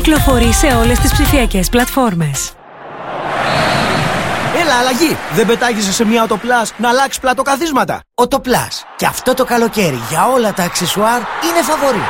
Κυκλοφορεί σε όλες τις ψηφιακές πλατφόρμες. Έλα, αλλαγή! Δεν πετάγεσαι σε μια Οτοπλάς να αλλάξει πλατοκαθίσματα? Οτοπλάς. Και αυτό το καλοκαίρι για όλα τα αξεσουάρ είναι φαβορί.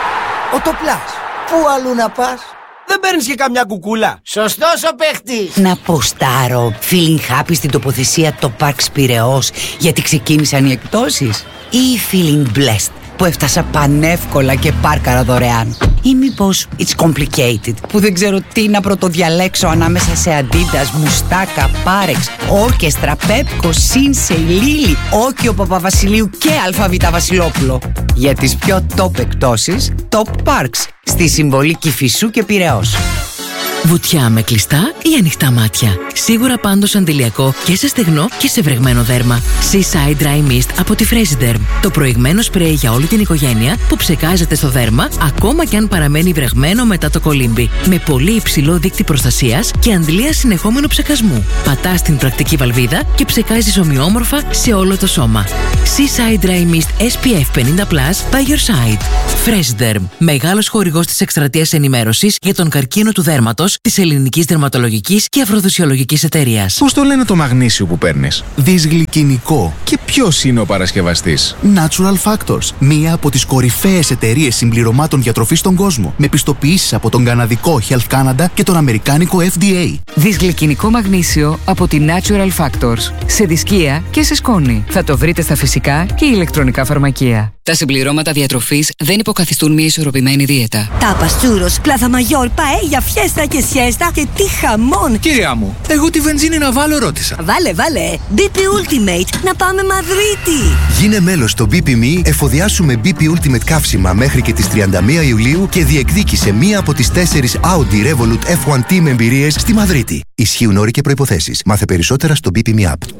Οτοπλάς. Πού αλλού να πας? Δεν παίρνεις και καμιά κουκούλα? Σωστός ο παίχτης. Να ποστάρω feeling happy στην τοποθεσία το Parks Πειραιώς γιατί ξεκίνησαν οι εκπτώσεις? Ή feeling blessed που έφτασα πανεύκολα και πάρκαρα δωρεάν? Ή μήπως it's complicated που δεν ξέρω τι να πρωτοδιαλέξω ανάμεσα σε Adidas, Μουστάκα, Πάρεξ, Όρκεστρα, Πέπκο, Σίνσεϊ, Λίλι, Όκιο Παπαβασιλείου και Αλφαβήτα Βασιλόπουλο? Για τις πιο top εκπτώσεις, Top Parks στη Συμβολή Κηφισού και Πειραιώς. Βουτιά με κλειστά ή ανοιχτά μάτια. Σίγουρα πάντως αντιλιακό και σε στεγνό και σε βρεγμένο δέρμα. Seaside Dry Mist από τη Fresiderm. Το προηγμένο σπρέι για όλη την οικογένεια που ψεκάζεται στο δέρμα ακόμα και αν παραμένει βρεγμένο μετά το κολύμπι. Με πολύ υψηλό δείκτη προστασίας και αντλία συνεχόμενου ψεκασμού. Πατάς την πρακτική βαλβίδα και ψεκάζεις ομοιόμορφα σε όλο το σώμα. Seaside Dry Mist SPF 50+ by your side. Fresiderm. Μεγάλος χορηγός της εκστρατείας ενημέρωσης για τον καρκίνο του δέρματος της Ελληνικής Δερματολογικής και Αφροδισιολογικής Εταιρείας. Πώς το λένε το μαγνήσιο που παίρνεις? Δυσγλυκινικό. Και ποιος είναι ο παρασκευαστής? Natural Factors. Μία από τις κορυφαίες εταιρείες συμπληρωμάτων διατροφής στον κόσμο. Με πιστοποιήσεις από τον καναδικό Health Canada και τον αμερικάνικο FDA. Δυσγλυκινικό μαγνήσιο από τη Natural Factors. Σε δισκία και σε σκόνη. Θα το βρείτε στα φυσικά και ηλεκτρονικά φαρμακεία. Τα συμπληρώματα διατροφής δεν υποκαθιστούν μια ισορροπημένη δίαιτα. Τάπας, τσούρος, πλάθα μαγιόρ, παέλια, φιέστα και σιέστα και τι χαμόν! Κυρία μου, εγώ τη βενζίνη να βάλω ρώτησα. Βάλε. BP Ultimate, να πάμε Μαδρίτη! Γίνε μέλος στο BP.me, εφοδιάσου με BP Ultimate καύσιμα μέχρι και τις 31 Ιουλίου και διεκδίκησε μία από τις 4 Audi Revolut F1 Team εμπειρίες στη Μαδρίτη. Ισχύουν όροι και προϋποθέσεις. Μάθε περισσότερα στο BP.me app.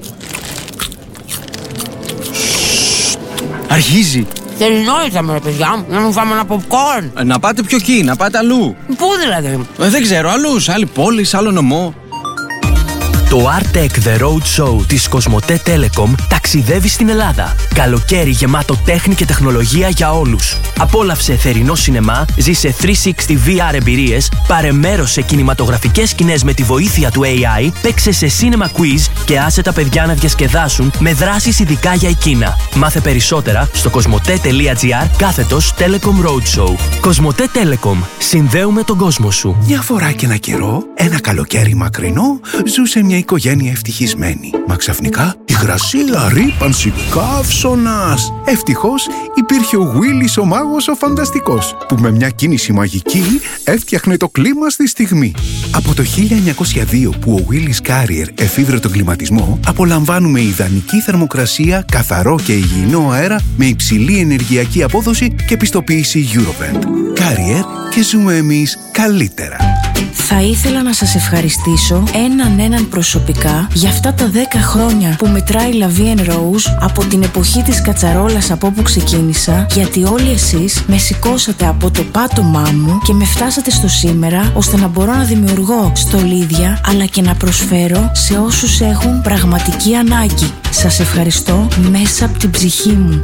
Αρχίζει. Θέλει νόητα με ρε παιδιά, να μου φάμε ένα popcorn. Να πάτε πιο εκεί, να πάτε αλλού. Πού δηλαδή? Δεν ξέρω, αλλού, σε άλλη πόλη, σε άλλο νομό. Το Artec The Road Show της Κοσμοτέ Telecom ταξιδεύει στην Ελλάδα. Καλοκαίρι γεμάτο τέχνη και τεχνολογία για όλους. Απόλαυσε θερινό σινεμά, ζήσε 360 VR εμπειρίες, πάρε μέρος σε κινηματογραφικές σκηνές με τη βοήθεια του AI, παίξε σε cinema quiz και άσε τα παιδιά να διασκεδάσουν με δράσεις ειδικά για εκείνα. Μάθε περισσότερα στο cosmote.gr/Telecom Roadshow. Κοσμοτέ Telecom. Συνδέουμε τον κόσμο σου. Μια φορά και ένα καιρό, ένα καλοκαίρι μακρινό, ζούσε μια οικογένεια ευτυχισμένη. Μα ξαφνικά υγρασία, ρύπανση, καύσωνας. Ευτυχώς υπήρχε ο Willis ο μάγος ο φανταστικός, που με μια κίνηση μαγική έφτιαχνε το κλίμα στη στιγμή. Από το 1902 που ο Willis Carrier εφήβρε τον κλιματισμό, απολαμβάνουμε ιδανική θερμοκρασία, καθαρό και υγιεινό αέρα με υψηλή ενεργειακή απόδοση και πιστοποίηση Eurovent. Carrier, και ζούμε εμείς καλύτερα. Θα ήθελα να σας ευχαριστήσω έναν προσωπικά για αυτά τα 10 χρόνια που μετράει La Vie en Rose από την εποχή της κατσαρόλας από όπου ξεκίνησα, γιατί όλοι εσείς με σηκώσατε από το πάτωμά μου και με φτάσατε στο σήμερα, ώστε να μπορώ να δημιουργώ στολίδια αλλά και να προσφέρω σε όσους έχουν πραγματική ανάγκη. Σας ευχαριστώ μέσα από την ψυχή μου.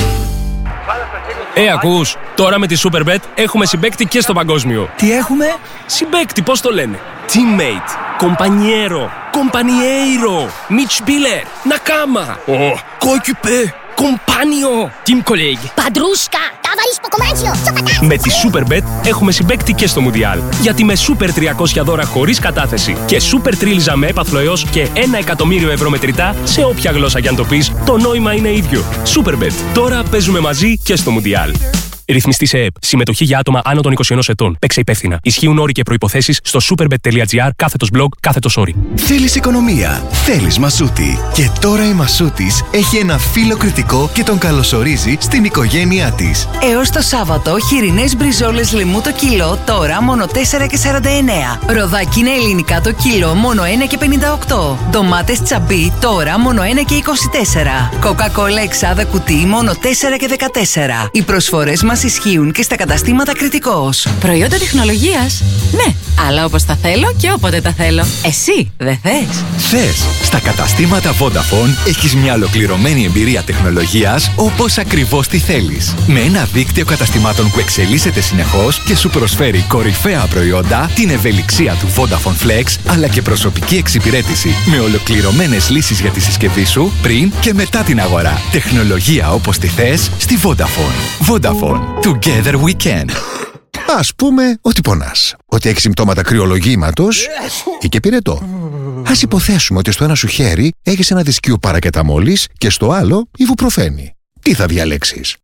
Ακούς, τώρα με τη Superbet έχουμε συμπαίκτη και στο παγκόσμιο. Τι έχουμε? Συμπαίκτη, πώς το λένε? Teammate, compañero, compañeiro, Mitspieler, Nakama, coéquipier, compagno, team colleague, Padrusca, ταβαρίς ποκομάτσιο, τσοπατά. Με τη Superbet έχουμε συμπαίκτη και στο Μουντιάλ. Γιατί με Super 300 δώρα χωρίς κατάθεση και Super Τρίλιζα με έπαθλο έως και 1 εκατομμύριο ευρώ μετρητά σε όποια γλώσσα κι αν το πεις, το νόημα είναι ίδιο. Superbet. Τώρα παίζουμε μαζί και στο Μουντιάλ. Ρυθμιστή σε ΕΠ. Συμμετοχή για άτομα άνω των 21 ετών. Παίξε υπεύθυνα. Ισχύουν όροι και προϋποθέσεις στο superbet.gr/blog/όροι. Θέλεις οικονομία. Θέλεις Μασούτη. Και τώρα η Μασούτης έχει ένα φίλο κριτικό και τον καλωσορίζει στην οικογένειά της. Έως το Σάββατο, χοιρινές μπριζόλες λαιμού το κιλό, τώρα μόνο 4,49. Ροδάκινα ελληνικά το κιλό, μόνο 1,58. Ντομάτες τσαμπί, τώρα μόνο 1,24. Κοκακόλα εξάδα κουτί, μόνο 4,14. Οι προσφορές μας ισχύουν και στα καταστήματα Κριτικός. Προϊόντα τεχνολογίας Ναι, αλλά όπως τα θέλω και όποτε τα θέλω. Εσύ δεν θες? Θες. Στα καταστήματα Vodafone έχεις μια ολοκληρωμένη εμπειρία τεχνολογίας όπως ακριβώς τη θέλεις. Με ένα δίκτυο καταστημάτων που εξελίσσεται συνεχώς και σου προσφέρει κορυφαία προϊόντα, την ευελιξία του Vodafone Flex, αλλά και προσωπική εξυπηρέτηση με ολοκληρωμένες λύσεις για τη συσκευή σου πριν και μετά την αγορά. Τεχνολογία όπως τη θες στη Vodafone. Vodafone. Together we can. Ας πούμε ότι πονάς, ότι έχεις συμπτώματα κρυολογήματος ή και πυρετό. Ας υποθέσουμε ότι στο ένα σου χέρι έχεις ένα δισκείο παρακεταμόλης και στο άλλο ιβουπροφένη. Τι θα διαλέξεις?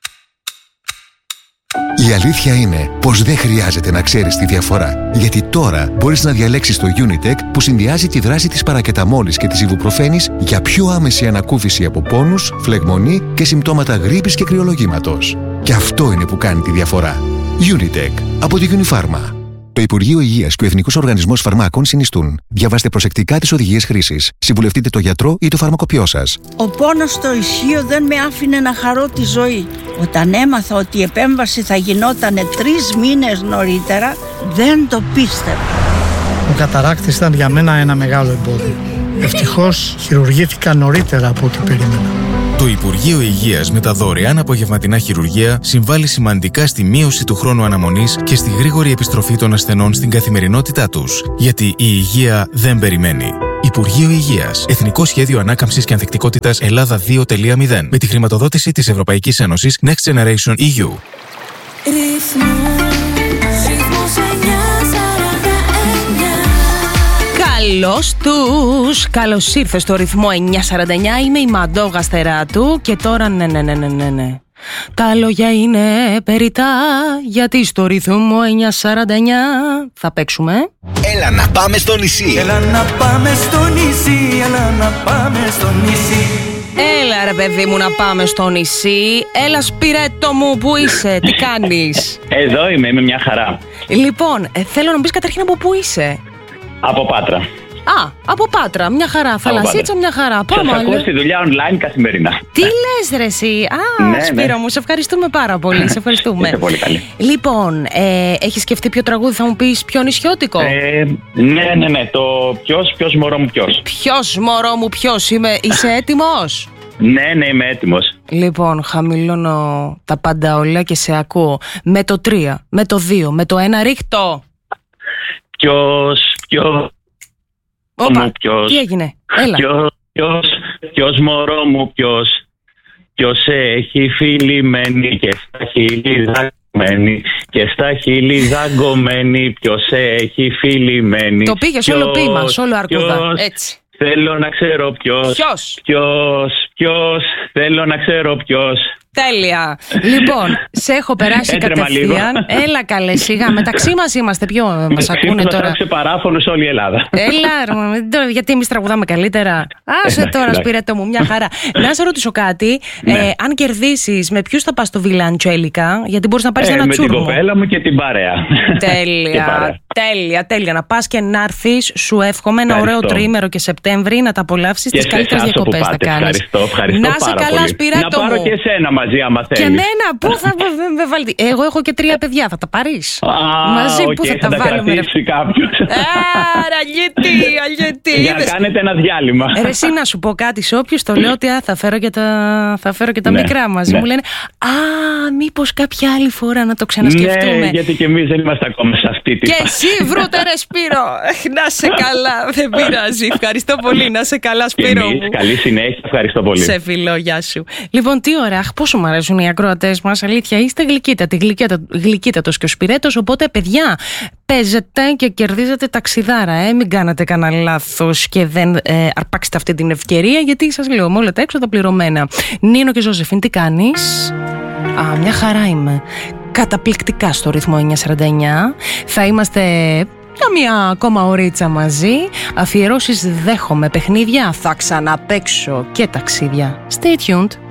Η αλήθεια είναι πως δεν χρειάζεται να ξέρεις τη διαφορά, γιατί τώρα μπορείς να διαλέξεις το Unitec που συνδυάζει τη δράση της παρακεταμόλης και της ιβουπροφένης για πιο άμεση ανακούφιση από πόνους, φλεγμονή και συμπτώματα γρίπης και κρυολογήματος. Και αυτό είναι που κάνει τη διαφορά. Unitec από τη Unifarma. Το Υπουργείο Υγείας και ο Εθνικός Οργανισμός Φαρμάκων συνιστούν. Διαβάστε προσεκτικά τις οδηγίες χρήσης. Συμβουλευτείτε το γιατρό ή το φαρμακοποιό σας. Ο πόνος στο ισχύο δεν με άφηνε να χαρώ τη ζωή. Όταν έμαθα ότι η επέμβαση θα γινόταν 3 μήνες νωρίτερα, δεν το πίστευα. Ο καταράκτης ήταν για μένα ένα μεγάλο εμπόδιο. Ευτυχώς χειρουργήθηκα νωρίτερα από ό,τι περίμενα. Το Υπουργείο Υγείας με τα δωρεάν απογευματινά χειρουργία συμβάλλει σημαντικά στη μείωση του χρόνου αναμονής και στη γρήγορη επιστροφή των ασθενών στην καθημερινότητά τους. Γιατί η υγεία δεν περιμένει. Υπουργείο Υγείας. Εθνικό Σχέδιο Ανάκαμψης και Ανθεκτικότητας Ελλάδα 2.0. Με τη χρηματοδότηση της Ευρωπαϊκής Ένωσης Next Generation EU. Καλώς τους! Καλώς ήρθες στο ρυθμό 949. Είμαι η Μαντώ Γαστεράτου και τώρα ναι. Τα λόγια είναι περιτά, γιατί στο ρυθμό 949 θα παίξουμε. Έλα να πάμε στο νησί. Έλα να πάμε στο νησί. Έλα να πάμε στο νησί. Έλα ρε παιδί μου να πάμε στο νησί. Έλα Σπυρέτο μου, που είσαι, τι κάνεις? Εδώ είμαι μια χαρά. Λοιπόν, θέλω να μου πεις καταρχήν από πού είσαι. Από Πάτρα. Από Πάτρα, μια χαρά. Θαλασσίτσα, μια χαρά. Σας ακούω στη δουλειά online καθημερινά. Τι λες ρε εσύ? Σπύρο μου, σε ευχαριστούμε πάρα πολύ. Σε ευχαριστούμε. Είστε πολύ καλή. Λοιπόν, έχεις σκεφτεί ποιο τραγούδι θα μου πεις, πιο νησιώτικο? Ναι. Το ποιος μωρό μου ποιος. Ποιος μωρό μου ποιος είμαι. Είσαι έτοιμος? Ναι, είμαι έτοιμος. Λοιπόν, χαμηλώνω τα πάντα όλα και σε ακούω. Με το 3, με το 2, με το 1 ρίχτω. Όπα, τι έγινε? Έλα. Ποιος μωρό μου ποιος έχει φιλημένη και στα χείλη δαγκωμένη και στα χείλη δαγκωμένη, ποιος έχει φιλημένη. Το πήγες όλο ποίημα, όλο αρκούδα, έτσι. Θέλω να ξέρω ποιος, θέλω να ξέρω ποιος. Τέλεια. Λοιπόν, σε έχω περάσει κατευθείαν. Έλα καλέ, σιγά. Μεταξύ μας είμαστε. Ποιο μας ακούνε τώρα? Θα παράφωνο σε όλη η Ελλάδα. Έλα, γιατί εμείς τραγουδάμε καλύτερα. Άσε τώρα, Σπυρέτο μου, μια χαρά. Να σε ρωτήσω κάτι. Αν κερδίσεις, με ποιους θα πας στο Βίλα Αντσέλικα? Γιατί μπορείς να πάρεις ένα τσούρμο. Με την κοπέλα μου και την παρέα. Τέλεια. Να πας και να έρθεις. Σου εύχομαι ένα ωραίο τριήμερο και Σεπτέμβρη, να τα απολαύσεις. Τις καλύτερες διακοπές θα κάνεις. Ευχαριστώ. Να σε καλά, Σπυρέτο μου. Να πάρω και εσένα μαζί, άμα θέλεις. Και εμένα, πού θα με βάλει? Εγώ έχω και 3 παιδιά, θα τα πάρεις? Μαζί, πού θα τα βάλουμε? Άρα, αλιετή. Για να κάνετε ένα διάλειμμα. Εσύ να σου πω κάτι, σε όποιους το λέω ότι θα φέρω και τα μικρά μαζί. Μου λένε, μήπως κάποια άλλη φορά να το ξανασκεφτούμε. Ναι, γιατί και εμείς δεν είμαστε ακόμα σε αυτή τη φάση. Και εσύ βρούτε ρε Σπύρο. Να σε καλά, δεν πειράζει. Ευχαριστώ πολύ, να σε καλά Σπύρο μου. Καλή συνέχεια, ευχαριστώ πολύ. Σε φιλό, γεια σου. Λοιπόν, τι ωραία, πόσο μου αρέσουν οι ακροατές μας, αλήθεια, είστε γλυκύτατος και ο Σπυρέτος, οπότε παιδιά, παίζετε και κερδίζετε ταξιδάρα, μην κάνατε κανένα λάθος και δεν αρπάξετε αυτή την ευκαιρία, γιατί σας λέω, με όλα τα έξοδα πληρωμένα. Νίνο και Ζωζεφίν, τι κάνεις? Μια χαρά είμαι. Καταπληκτικά στο ρυθμό 949. Θα είμαστε για μια ακόμα ωρίτσα μαζί. Αφιερώσεις δέχομαι, παιχνίδια θα ξαναπαίξω και ταξίδια. Stay tuned.